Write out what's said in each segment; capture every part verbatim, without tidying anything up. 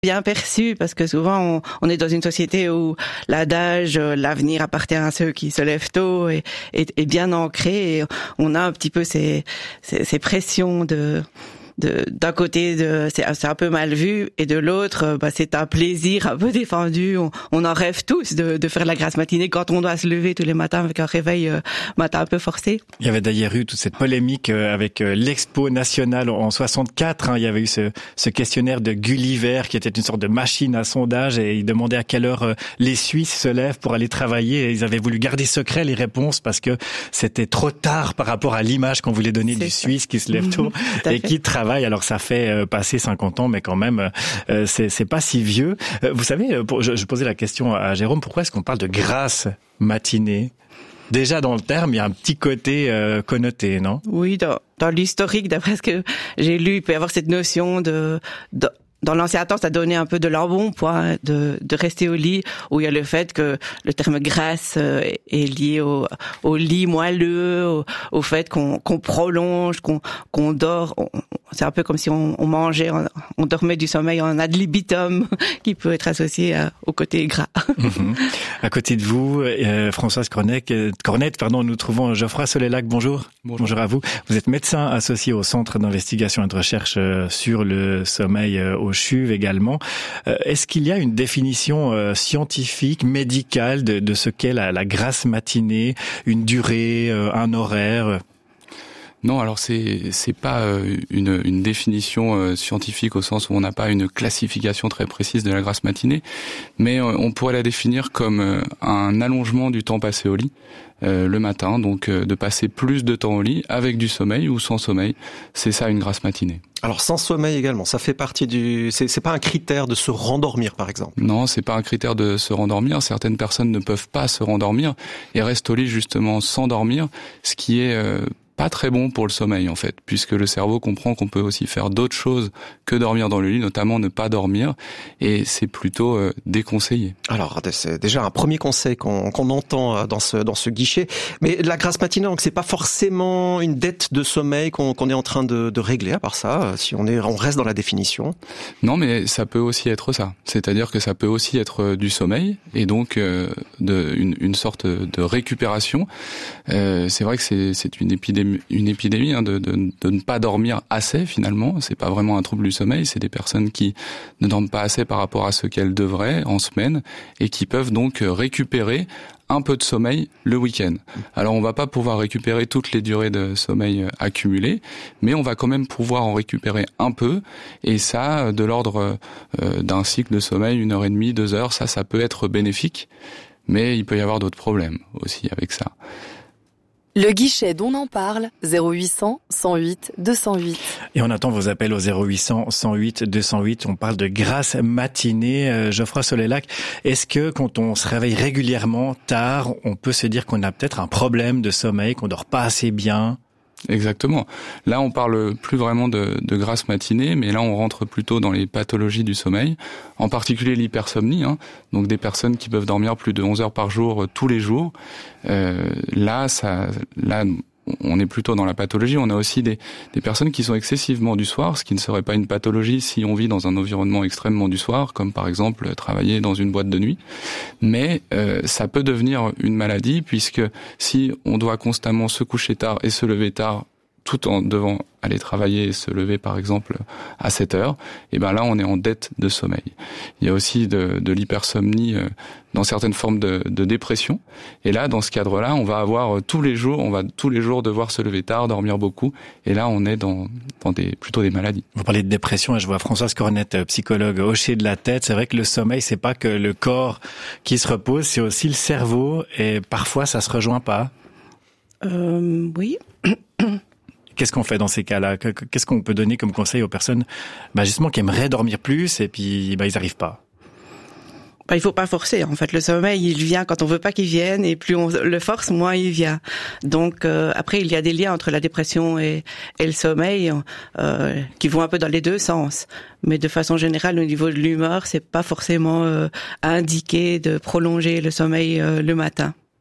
bien perçu parce que souvent on, on est dans une société où l'adage euh, l'avenir appartient à ceux qui se lèvent tôt est, est, est bien ancré et on a un petit peu ces, ces, ces pressions de De, d'un côté, de, c'est, c'est un peu mal vu, et de l'autre, bah, c'est un plaisir un peu défendu. On, on en rêve tous de, de faire la grasse matinée quand on doit se lever tous les matins avec un réveil euh, matin un peu forcé. Il y avait d'ailleurs eu toute cette polémique euh, avec euh, l'Expo nationale en soixante-quatre. Hein, il y avait eu ce, ce questionnaire de Gulliver qui était une sorte de machine à sondage et il demandait à quelle heure euh, les Suisses se lèvent pour aller travailler. Et ils avaient voulu garder secret les réponses parce que c'était trop tard par rapport à l'image qu'on voulait donner c'est du ça. Suisse qui se lève tôt et qui travaille. Alors ça fait euh, passer cinquante ans, mais quand même, euh, c'est, c'est pas si vieux. Euh, vous savez, pour, je, je posais la question à Jérôme, pourquoi est-ce qu'on parle de grasse matinée ? Déjà dans le terme, il y a un petit côté euh, connoté, non ? Oui, dans, dans l'historique, d'après ce que j'ai lu, il peut y avoir cette notion de... de... Dans l'ancien temps, ça donnait un peu de l'embonpoint de, de rester au lit, où il y a le fait que le terme grasse est lié au, au lit moelleux, au, au fait qu'on, qu'on prolonge, qu'on, qu'on dort. On, c'est un peu comme si on, on mangeait, on, on dormait du sommeil, on a de libitum qui peut être associé à, au côté gras. Mmh. À côté de vous, euh, Françoise Cornette, Cornette, pardon, nous trouvons Geoffroy Soleillac. Bonjour. Bonjour. Bonjour à vous. Vous êtes médecin associé au Centre d'investigation et de recherche sur le sommeil au C H U V également. Euh, est-ce qu'il y a une définition euh, scientifique, médicale de, de ce qu'est la, la grasse matinée, une durée, euh, un horaire ? Non, alors c'est c'est pas une une définition euh, scientifique au sens où on n'a pas une classification très précise de la grasse matinée, mais euh, on pourrait la définir comme euh, un allongement du temps passé au lit euh, le matin, donc euh, de passer plus de temps au lit avec du sommeil ou sans sommeil. C'est ça une grasse matinée. Alors sans sommeil également, ça fait partie du. C'est, c'est pas un critère de se rendormir par exemple. Non, c'est pas un critère de se rendormir. Certaines personnes ne peuvent pas se rendormir et restent au lit justement sans dormir, ce qui est euh, pas très bon pour le sommeil en fait, puisque le cerveau comprend qu'on peut aussi faire d'autres choses que dormir dans le lit, notamment ne pas dormir, et c'est plutôt euh, déconseillé. Alors c'est déjà un premier conseil qu'on, qu'on entend dans ce dans ce guichet, mais la grasse matinée, donc c'est pas forcément une dette de sommeil qu'on, qu'on est en train de, de régler à part ça, si on est on reste dans la définition. Non, mais ça peut aussi être ça, c'est-à-dire que ça peut aussi être du sommeil et donc euh, de une, une sorte de récupération. Euh, c'est vrai que c'est c'est une épidémie une épidémie hein, de, de, de ne pas dormir assez finalement. C'est pas vraiment un trouble du sommeil, c'est des personnes qui ne dorment pas assez par rapport à ce qu'elles devraient en semaine et qui peuvent donc récupérer un peu de sommeil le week-end. Alors on va pas pouvoir récupérer toutes les durées de sommeil accumulées, mais on va quand même pouvoir en récupérer un peu, et ça de l'ordre euh, d'un cycle de sommeil, une heure et demie, deux heures, ça ça peut être bénéfique, mais il peut y avoir d'autres problèmes aussi avec ça. Le guichet d'On en parle, zéro huit cents, cent huit, deux cent huit. Et on attend vos appels au zéro huit cents, cent huit, deux cent huit. On parle de grasse matinée. Euh, Geoffroy Soleillac, est-ce que quand on se réveille régulièrement tard, on peut se dire qu'on a peut-être un problème de sommeil, qu'on dort pas assez bien ? Exactement. Là, on parle plus vraiment de, de grasse matinée, mais là, on rentre plutôt dans les pathologies du sommeil, en particulier l'hypersomnie, hein, donc des personnes qui peuvent dormir plus de onze heures par jour, euh, tous les jours. Euh, là, ça, là, on est plutôt dans la pathologie. On a aussi des, des personnes qui sont excessivement du soir, ce qui ne serait pas une pathologie si on vit dans un environnement extrêmement du soir, comme par exemple travailler dans une boîte de nuit. Mais euh, ça peut devenir une maladie, puisque si on doit constamment se coucher tard et se lever tard, tout en devant aller travailler et se lever par exemple à sept heures, et ben là on est en dette de sommeil. Il y a aussi de, de l'hypersomnie euh, dans certaines formes de, de dépression, et là dans ce cadre-là on va avoir euh, tous les jours, on va tous les jours devoir se lever tard, dormir beaucoup, et là on est dans, dans des, plutôt des maladies. Vous parlez de dépression et je vois Françoise Cornette, psychologue, hocher de la tête. C'est vrai que le sommeil, c'est pas que le corps qui se repose, c'est aussi le cerveau, et parfois ça se rejoint pas. Euh, oui. Qu'est-ce qu'on fait dans ces cas-là ? Qu'est-ce qu'on peut donner comme conseil aux personnes bah justement qui aimeraient dormir plus et puis bah ils n'arrivent pas ? Bah, il faut pas forcer. En fait, le sommeil, il vient quand on veut pas qu'il vienne, et plus on le force, moins il vient. Donc euh, après, il y a des liens entre la dépression et, et le sommeil euh, qui vont un peu dans les deux sens. Mais de façon générale, au niveau de l'humeur, c'est pas forcément euh, indiqué de prolonger le sommeil euh, le matin.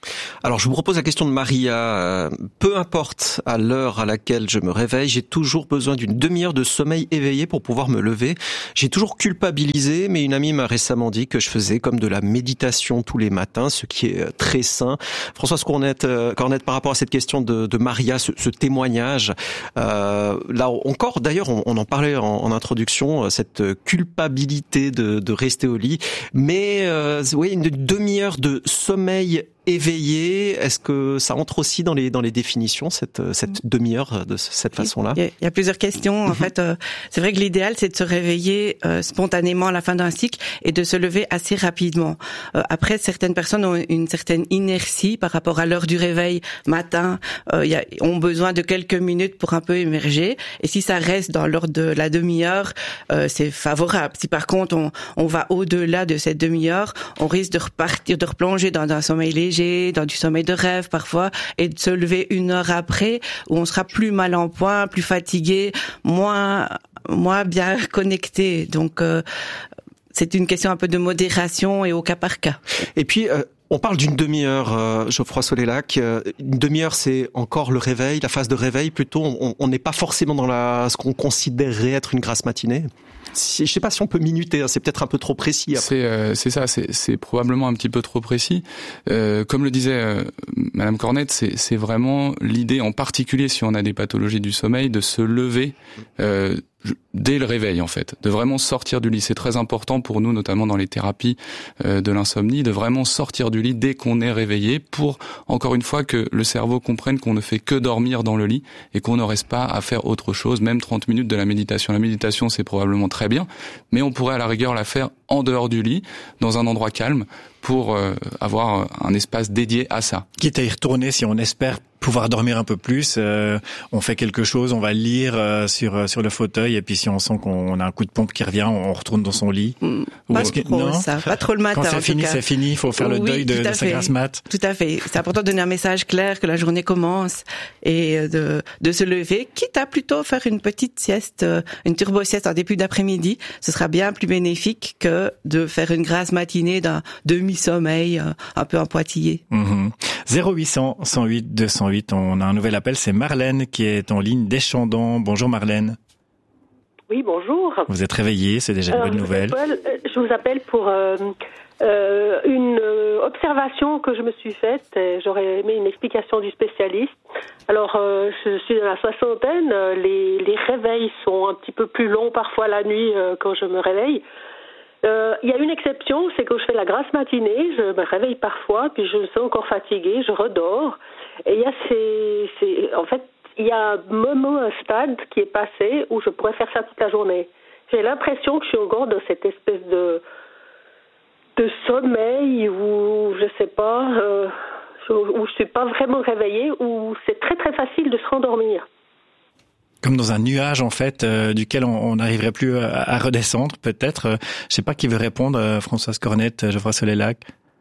Alors, je vous propose la question de Maria. Peu importe à l'heure à laquelle je me réveille, j'ai toujours besoin d'une demi-heure de sommeil éveillé pour pouvoir me lever. J'ai toujours culpabilisé, mais une amie m'a récemment dit que je faisais comme de la méditation tous les matins, ce qui est très sain. Françoise Cornette, Cornette par rapport à cette question de, de Maria, ce, ce témoignage, euh, là encore, d'ailleurs, on, on en parlait en, en introduction, cette culpabilité de, de rester au lit, mais euh, oui, une demi-heure de sommeil éveillé, est-ce que ça entre aussi dans les dans les définitions, cette cette demi-heure de cette façon-là? Il y a, il y a plusieurs questions. En fait, euh, c'est vrai que l'idéal, c'est de se réveiller euh, spontanément à la fin d'un cycle et de se lever assez rapidement. Euh, après, certaines personnes ont une certaine inertie par rapport à l'heure du réveil matin. Euh, y a, ont besoin de quelques minutes pour un peu émerger. Et si ça reste dans l'ordre de la demi-heure, euh, c'est favorable. Si par contre on on va au-delà de cette demi-heure, on risque de repartir, de replonger dans un sommeil léger, dans du sommeil de rêve parfois, et de se lever une heure après où on sera plus mal en point, plus fatigué, moins moins bien connecté. Donc euh, c'est une question un peu de modération et au cas par cas. Et puis euh... on parle d'une demi-heure, euh, Geoffroy Solélac. Euh, une demi-heure, c'est encore le réveil, la phase de réveil plutôt. On n'est pas forcément dans la, ce qu'on considérerait être une grasse matinée. Si, je sais pas si on peut minuter, hein, c'est peut-être un peu trop précis. Après. C'est, euh, c'est ça, c'est, c'est probablement un petit peu trop précis. Euh, comme le disait euh, Madame Cornette, c'est, c'est vraiment l'idée, en particulier si on a des pathologies du sommeil, de se lever euh, dès le réveil en fait, de vraiment sortir du lit. C'est très important pour nous, notamment dans les thérapies euh, de l'insomnie, de vraiment sortir du lit dès qu'on est réveillé pour, encore une fois, que le cerveau comprenne qu'on ne fait que dormir dans le lit et qu'on ne reste pas à faire autre chose, même trente minutes de la méditation. La méditation, c'est probablement très bien, mais on pourrait à la rigueur la faire en dehors du lit, dans un endroit calme, pour euh, avoir un espace dédié à ça. Quitte à y retourner si on espère pouvoir dormir un peu plus, euh, on fait quelque chose, on va lire euh, sur sur le fauteuil, et puis si on sent qu'on a un coup de pompe qui revient, on retourne dans son lit. Mmh, pas que, trop non ça, pas trop le matin. Quand c'est en fini, tout cas. c'est fini. Il faut faire le oui, deuil de, de sa grasse mat. Tout à fait. C'est important de donner un message clair que la journée commence et de de se lever, quitte à plutôt faire une petite sieste, une turbo sieste en début d'après-midi. Ce sera bien plus bénéfique que de faire une grasse matinée d'un demi-sommeil un peu empoitillé. Mmh. zéro huit cents, cent huit, deux cent huit. On a un nouvel appel, c'est Marlène qui est en ligne d'Échandon. Bonjour Marlène. Oui, bonjour. Vous êtes réveillée, c'est déjà une Alors, bonne nouvelle. Je vous appelle pour euh, euh, une observation que je me suis faite. J'aurais aimé une explication du spécialiste. Alors, euh, je suis dans la soixantaine. Les, les réveils sont un petit peu plus longs parfois la nuit euh, quand je me réveille. Il euh, y a une exception, c'est que je fais la grasse matinée, je me réveille parfois, puis je me sens encore fatiguée, je redors. Et il y a ces, ces, en fait, il y a un moment, un stade qui est passé où je pourrais faire ça toute la journée. J'ai l'impression que je suis encore dans cette espèce de de sommeil où je sais pas, euh, où je suis pas vraiment réveillée, où c'est très très facile de se rendormir. Comme dans un nuage en fait, euh, duquel on n'arriverait plus à, à redescendre peut-être. Euh, je sais pas qui veut répondre, euh, Françoise Cornette, Geoffroy Solélac.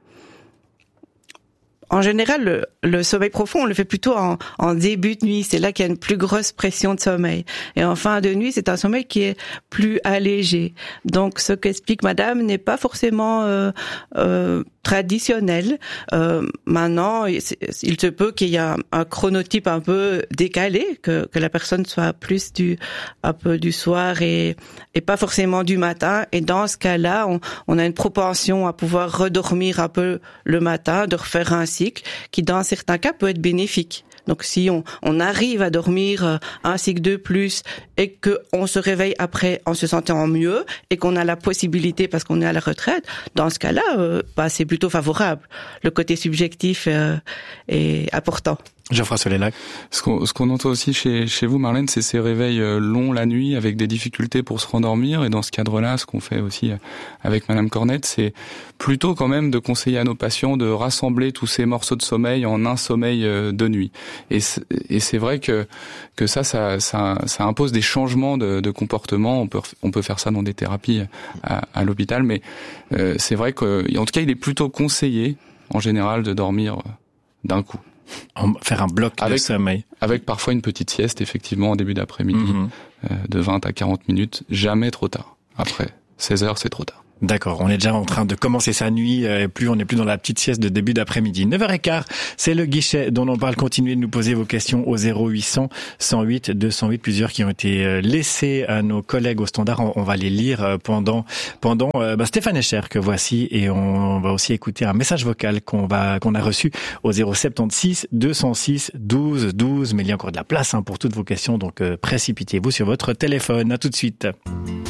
En général, le, le sommeil profond, on le fait plutôt en, en début de nuit. C'est là qu'il y a une plus grosse pression de sommeil. Et en fin de nuit, c'est un sommeil qui est plus allégé. Donc, ce qu'explique Madame n'est pas forcément euh, euh, traditionnel. Euh, maintenant, il se peut qu'il y ait un, un chronotype un peu décalé, que, que la personne soit plus du un peu du soir et, et pas forcément du matin. Et dans ce cas-là, on, on a une propension à pouvoir redormir un peu le matin, de refaire un cycle qui, dans certains cas, peut être bénéfique. Donc, si on, on arrive à dormir un cycle de plus et qu'on se réveille après en se sentant mieux et qu'on a la possibilité parce qu'on est à la retraite, dans ce cas-là, euh, bah, c'est plutôt favorable. Le côté subjectif euh, est important. Geoffroy Solélac. Ce qu'on, ce qu'on entend aussi chez, chez vous, Marlène, c'est ces réveils longs la nuit avec des difficultés pour se rendormir. Et dans ce cadre-là, ce qu'on fait aussi avec Madame Cornette, c'est plutôt quand même de conseiller à nos patients de rassembler tous ces morceaux de sommeil en un sommeil de nuit. Et c'est, et c'est vrai que, que ça, ça, ça, ça impose des changements de, de comportement. On peut, on peut faire ça dans des thérapies à, à l'hôpital, mais euh, c'est vrai que, en tout cas, il est plutôt conseillé, en général, de dormir d'un coup. Faire un bloc avec, de sommeil. Avec parfois une petite sieste, effectivement, en début d'après-midi, mmh. euh, de vingt à quarante minutes, jamais trop tard. Après, seize heures, c'est trop tard. D'accord, on est déjà en train de commencer sa nuit, et plus on n'est plus dans la petite sieste de début d'après-midi. neuf heures quinze, c'est le guichet dont on parle. Continuez de nous poser vos questions au zéro huit cents, cent huit, deux cent huit, plusieurs qui ont été laissés à nos collègues au standard. On va les lire pendant pendant bah, Stéphane Escher que voici, et on va aussi écouter un message vocal qu'on va qu'on a reçu au zéro soixante-seize, deux cent six, douze douze. Mais il y a encore de la place hein, pour toutes vos questions, donc euh, précipitez-vous sur votre téléphone. À tout de suite.